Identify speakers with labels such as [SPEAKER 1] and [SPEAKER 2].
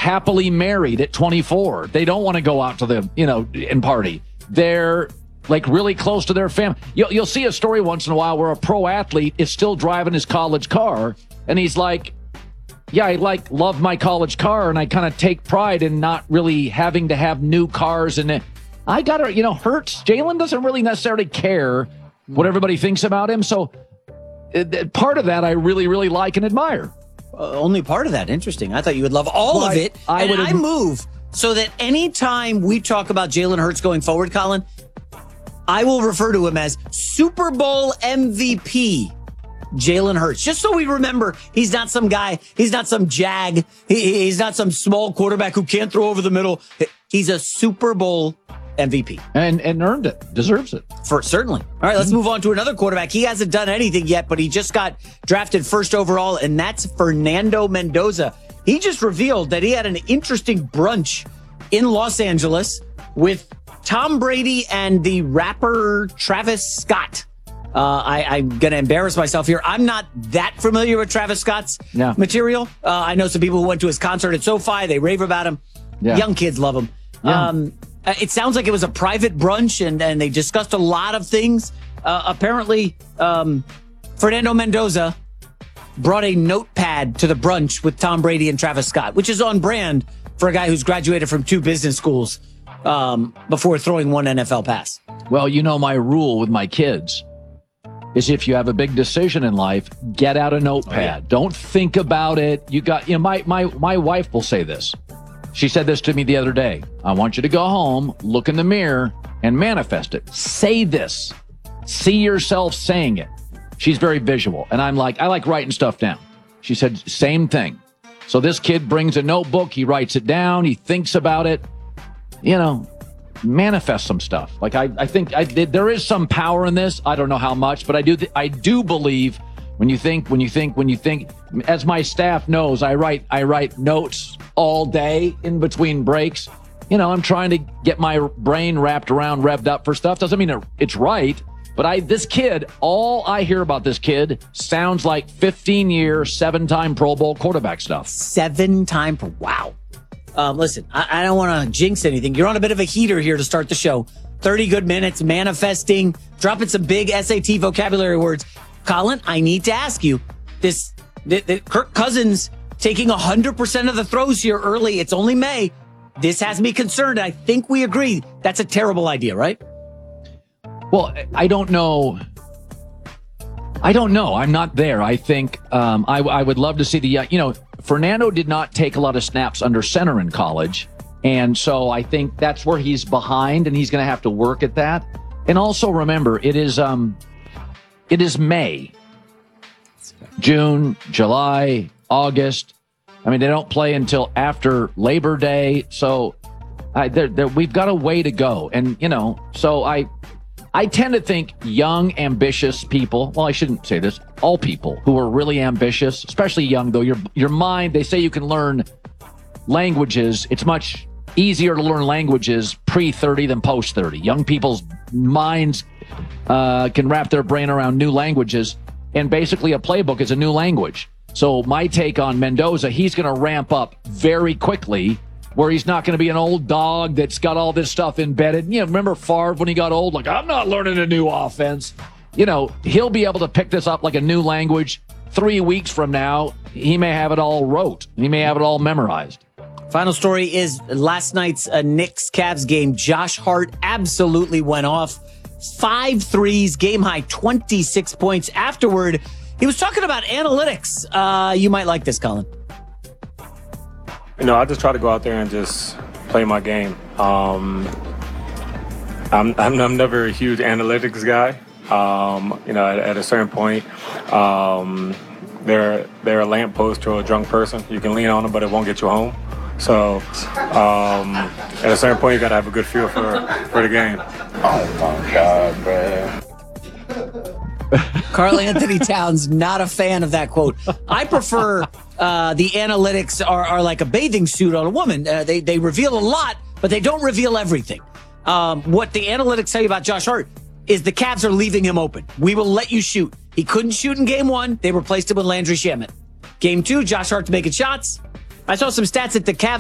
[SPEAKER 1] happily married at 24. They don't want to go out to the, and party. They're like really close to their family. You'll see a story once in a while where a pro athlete is still driving his college car, and he's like, yeah, I love my college car, and I kind of take pride in not really having to have new cars. And I got to, Hurts, Jalen doesn't really necessarily care what everybody thinks about him. So part of that I really, really like and admire.
[SPEAKER 2] Only part of that. Interesting. I thought you would love all of it. I move so that anytime we talk about Jalen Hurts going forward, Colin, I will refer to him as Super Bowl MVP Jalen Hurts. Just so we remember, he's not some guy, he's not some jag, he's not some small quarterback who can't throw over the middle. He's a Super Bowl MVP.
[SPEAKER 1] And earned it. Deserves it.
[SPEAKER 2] Certainly. All right, let's move on to another quarterback. He hasn't done anything yet, but he just got drafted first overall, and that's Fernando Mendoza. He just revealed that he had an interesting brunch in Los Angeles with Tom Brady and the rapper Travis Scott. I'm going to embarrass myself here. I'm not that familiar with Travis Scott's material. I know some people who went to his concert at SoFi. They rave about him. Yeah. Young kids love him. Yeah. It sounds like it was a private brunch, and they discussed a lot of things. Apparently, Fernando Mendoza brought a notepad to the brunch with Tom Brady and Travis Scott, which is on brand for a guy who's graduated from 2 business schools before throwing 1 NFL pass.
[SPEAKER 1] Well, my rule with my kids is if you have a big decision in life, get out a notepad. Oh, yeah. Don't think about it. You got, my wife will say this. She said this to me the other day. I want you to go home, look in the mirror, and manifest it. Say this. See yourself saying it. She's very visual. And I'm like, I like writing stuff down. She said, same thing. So this kid brings a notebook. He writes it down. He thinks about it. Manifest some stuff. Like I think there is some power in this. I don't know how much, but I do believe when you think, as my staff knows, I write notes all day in between breaks. I'm trying to get my brain revved up for stuff. Doesn't mean it's right, but this kid, all I hear about this kid sounds like 15-year, 7-time Pro Bowl quarterback stuff.
[SPEAKER 2] 7-time, wow. Listen, I don't want to jinx anything. You're on a bit of a heater here to start the show. 30 good minutes, manifesting, dropping some big SAT vocabulary words. Colin, I need to ask you, Kirk Cousins taking 100% of the throws here early. It's only May. This has me concerned. I think we agree that's a terrible idea, right?
[SPEAKER 1] Well, I don't know. I'm not there. I think I would love to see Fernando did not take a lot of snaps under center in college. And so I think that's where he's behind, and he's going to have to work at that. And also remember, it is May, June, July, August. I mean, they don't play until after Labor Day. So we've got a way to go. And, so I tend to think young, ambitious people, well, I shouldn't say this, all people who are really ambitious, especially young, though, your mind, they say you can learn languages. It's much easier to learn languages pre-30 than post-30. Young people's minds can wrap their brain around new languages, and basically a playbook is a new language. So my take on Mendoza, he's going to ramp up very quickly, where he's not going to be an old dog that's got all this stuff embedded. Remember Favre when he got old? Like, I'm not learning a new offense. He'll be able to pick this up like a new language. 3 weeks from now, he may have it all rote. He may have it all memorized.
[SPEAKER 2] Final story is last night's Knicks-Cavs game. Josh Hart absolutely went off. 5 threes, game-high 26 points. Afterward, he was talking about analytics. You might like this, Colin.
[SPEAKER 3] I just try to go out there and just play my game. I'm never a huge analytics guy. At a certain point, they're a lamppost to a drunk person. You can lean on them, but it won't get you home. So at a certain point, you got to have a good feel for the game.
[SPEAKER 4] Oh, my God, man.
[SPEAKER 2] Karl Anthony Towns, not a fan of that quote. I prefer the analytics are like a bathing suit on a woman. They reveal a lot, but they don't reveal everything. What the analytics tell you about Josh Hart is the Cavs are leaving him open. We will let you shoot. He couldn't shoot in game 1. They replaced him with Landry Shamet. Game 2, Josh Hart's making shots. I saw some stats that the Cavs